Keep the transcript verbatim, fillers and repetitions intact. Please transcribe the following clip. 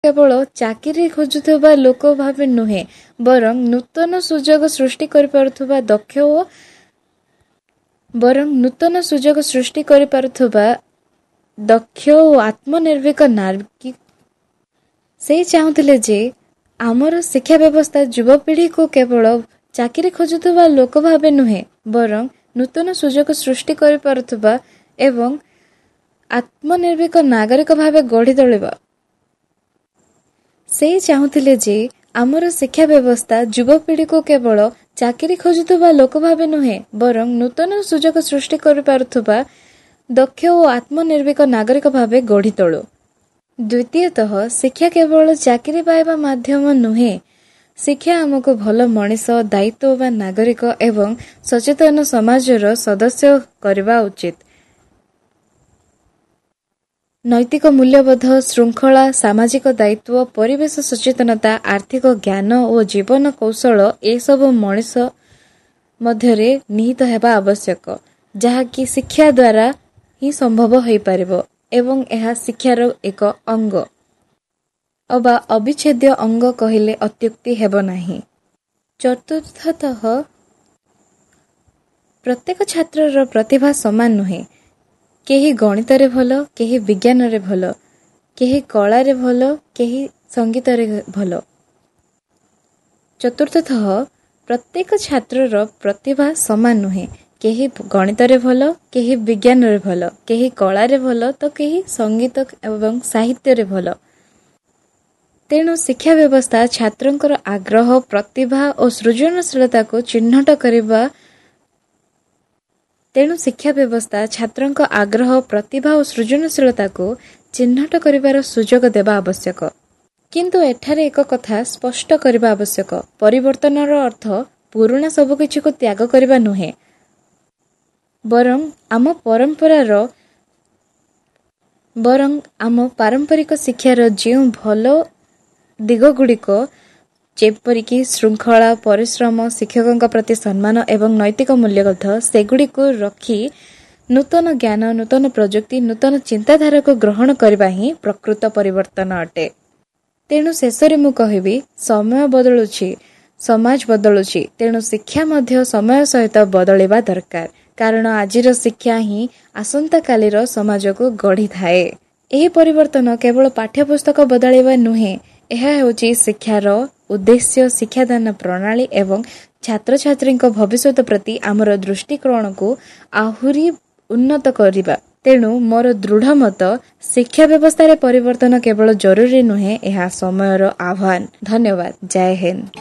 केवल चाकरी खोजुवा लोक भावे नुहे बरं नूतन सुजोग सृष्टि करिपारुथुवा दक्ष ओ बरं नूतन सुजोग सृष्टि करिपारुथुवा दक्ष ओ आत्मनिर्भीक नारी से चाहूले जे आमर शिक्षा व्यवस्था युवपीढ़ी को केवल चाकरी खोजुवा लोक भावे नुहे बरं नूतन सुजोग सृष्टि करिपारुथुवा एवं आत्मनिर्भीक नागरिक भावे गढ़ी तोलिबा से चाहूले जे आमर शिक्षा व्यवस्था युवपीढ़ी को केवल चाकरी खोजुवा लोक भावे नुहे बरं नूतन सुजोग सृष्टि करिपारुथुवा दक्ष ओ आत्मनिर्भीक नागरिक भावे गढ़ी तोलु। द्वितीयतः शिक्षा केवल चाकरी पाइबा माध्यम नुहे शिक्षा आमको भल मनीष दायित्ववान नागरिक एवं सचेतन समाजर सदस्य करवा उचित। नैतिक मूल्यबोध श्रृंखला सामाजिक दायित्व परिवेश सचेतनता आर्थिक ज्ञान और जीवन कौशल ए सब मनीष मध्यरे निहित हेबा आवश्यक जहाँकि शिक्षा द्वारा ही संभव हो पारिबो एवं यह शिक्षार एक अंग अबा अविच्छेद्य अंग कहिले अत्युक्ति हेबो नाही। चतुर्थतः प्रत्येक छात्रर प्रतिभा समान नुहे केही गणित रे भलो केही विज्ञान रे भलो केही कला रे भलो केही संगीत रे भलो। चतुर्थतः प्रत्येक छात्रर प्रतिभा समान नुहे केही गणित रे भलो केही विज्ञान रे भलो केही कला रे भलो तो केही संगीत एवं साहित्य रे भलो। तेणु शिक्षा व्यवस्था छात्रंकर आग्रह प्रतिभा और सृजनशीलता को चिन्हट करिबा तेणु शिक्षा व्यवस्था छात्रंक आग्रह प्रतिभा और सृजनशीलता को चिन्हट करिबार सुजोग देबा आवश्यक। किंतु एठारे एक कथा स्पष्ट करबा आवश्यक परिवर्तनर अर्थ पुराना सब किछि को त्याग करबा नुहे बरं आम परंपरार बरं आम पारंपरिक शिक्षार जो भलो दिग गुड़िक जेपरिकी श्रृंखला परिश्रम शिक्षकों प्रति सम्मान एवं नैतिक मूल्यबोध सेगुड़िक रखी नूतन ज्ञान नूतन प्रजुक्ति नूतन चिंताधारा को ग्रहण करबा ही प्रकृत परिवर्तन अटे। तेणु शेषरे मु कहिबी समय बदलुछि समाज बदलुछि तेणु शिक्षा मध्य समय सहित बदलिबा दरकार कारण आजिर शिक्षा ही आसंता कालीर समाज को गढ़ी थाए। एही परिवर्तन केवल पाठ्यपुस्तक बदलिबा नुहे यह हेउछि शिक्षार उद्देश्य शिक्षादान प्रणाली एवं छात्र छात्री भविष्य प्रति आमर दृष्टिकोण को आहुरी उन्नत करिबा। तेणु मोर दृढ़ मत शिक्षा व्यवस्था रे परिवर्तन केवल जरूरी नुहे यह समयर आह्वान। धन्यवाद। जय हिंद।